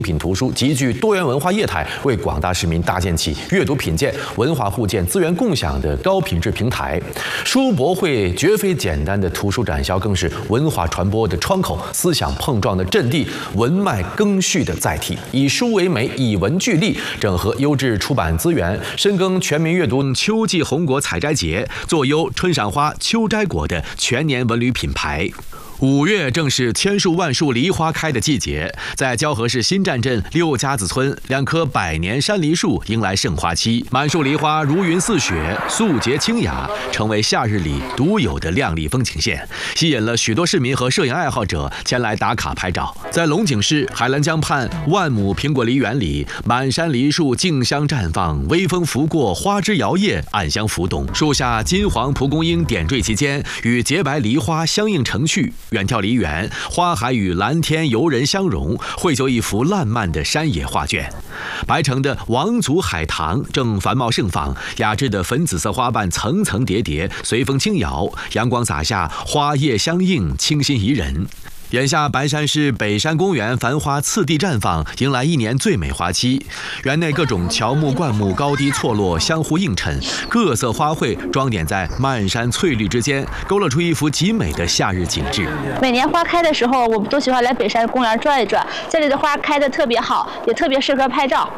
品图书极具多元文化业态，为广大市民搭建起阅读品鉴、文化互鉴、资源共享的高品质平台。书博会绝非简单的图书展销，更是文化传播的窗口、思想碰撞的阵地、文脉更续的载体。以书为媒，以文聚力，整合优质出版资源，深耕全民阅读秋季红果采摘节，做优春赏花、秋摘果的全年文旅品牌。5月正是千树万树梨花开的季节，在蛟河市新站镇六家子村，2棵百年山梨树迎来盛花期，满树梨花如云似雪，素洁清雅，成为夏日里独有的亮丽风景线，吸引了许多市民和摄影爱好者前来打卡拍照。在龙井市海兰江畔万亩苹果梨园里，满山梨树竞相绽放，微风拂过，花枝摇曳，暗香浮动，树下金黄蒲公英点缀其间，与洁白梨花相映成趣。远眺梨园，花海与蓝天游人相融，绘就一幅烂漫的山野画卷。白城的王族海棠正繁茂盛放，雅致的粉紫色花瓣层层叠叠，随风轻摇，阳光洒下，花叶相映，清新宜人。眼下白山市北山公园繁花次第绽放，迎来一年最美花期。园内各种乔木灌木高低错落，相互映衬，各色花卉装点在漫山翠绿之间，勾勒出一幅极美的夏日景致。 每年花开的时候，我们都喜欢来北山公园转一转，这里的花开得特别好，也特别适合拍照。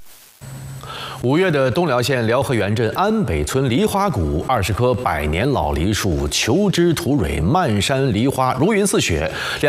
5月的东辽县辽河源镇安北村梨花谷，20棵百年老梨树，虬枝吐蕊，漫山梨花如云似雪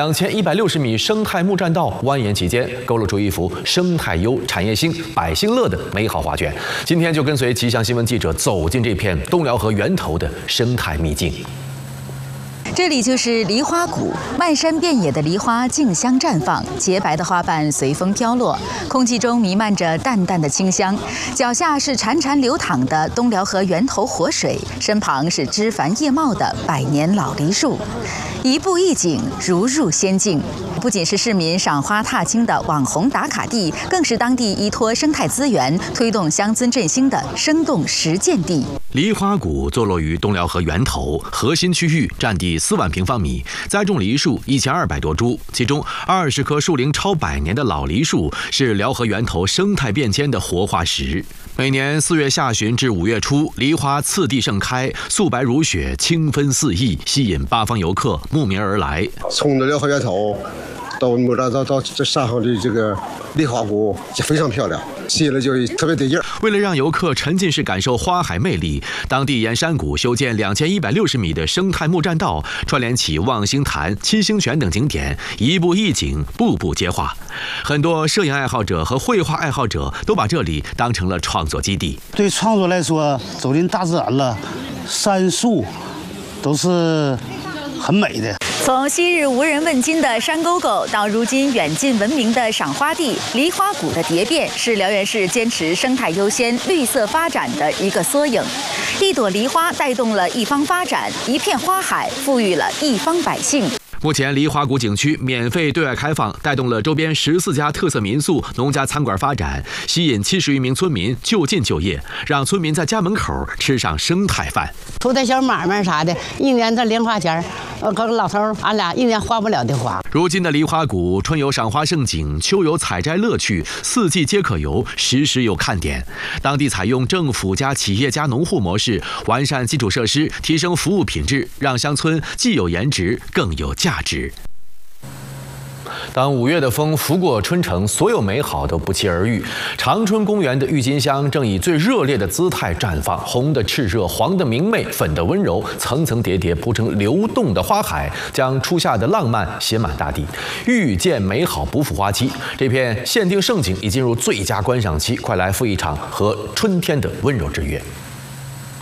，2160米生态木栈道蜿蜒其间，勾勒出一幅生态优、产业兴、百姓乐的美好画卷。今天就跟随吉祥新闻记者走进这片东辽河源头的生态秘境。 这里就是梨花谷，漫山遍野的梨花竞相绽放，洁白的花瓣随风飘落，空气中弥漫着淡淡的清香。脚下是潺潺流淌的东辽河源头活水，身旁是枝繁叶茂的百年老梨树，一步一景，如入仙境。不仅是市民赏花踏青的网红打卡地，更是当地依托生态资源推动乡村振兴的生动实践地。 梨花谷坐落于东辽河源头核心区域，占地4万平方米，栽种梨树1200多株，其中20棵树龄超100年的老梨树是辽河源头生态变迁的活化石。每年4月下旬至5月初，梨花次第盛开，素白如雪，清芬四溢，吸引8方游客慕名而来。 从辽河源头到木栈道到这山上的这个梨花谷，非常漂亮，吸引了就特别得劲儿。 为了让游客沉浸式感受花海魅力，当地沿山谷修建2160米的生态木栈道，串联起望星潭、七星泉等景点，一步一景，步步皆画。很多摄影爱好者和绘画爱好者都把这里当成了创作基地。 对创作来说，走进大自然了，山树都是很美的。 从昔日无人问津的山沟沟，到如今远近闻名的赏花地梨花谷的蝶变，是辽源市坚持生态优先、绿色发展的一个缩影。一朵梨花带动了一方发展，一片花海赋予了一方百姓。 目前梨花谷景区免费对外开放，带动了周边14家特色民宿、农家餐馆发展，吸引70余名村民就近就业，让村民在家门口吃上生态饭。 图点小买卖啥的，一年这零花钱，跟老头俺俩一年花不了的花。 如今的梨花谷，春有赏花盛景，秋有采摘乐趣，四季皆可游，时时有看点。当地采用政府加企业加农户模式，完善基础设施，提升服务品质，让乡村既有颜值，更有价值。当5月的风拂过春城，所有美好都不期而遇。长春公园的郁金香正以最热烈的姿态绽放，红的炽热，黄的明媚，粉的温柔，层层叠叠铺成流动的花海，将初夏的浪漫写满大地。遇见美好不负花期，这片限定盛景已进入最佳观赏期，快来赴一场和春天的温柔之约。